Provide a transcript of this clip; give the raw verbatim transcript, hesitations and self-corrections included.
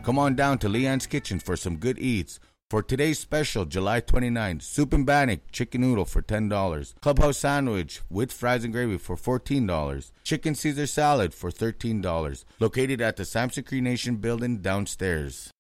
Come on down to Leanne's Kitchen for some good eats. For today's special, July twenty-ninth, soup and bannock chicken noodle for ten dollars. Clubhouse sandwich with fries and gravy for fourteen dollars. Chicken Caesar salad for thirteen dollars. Located at the Samson Cree Nation building downstairs.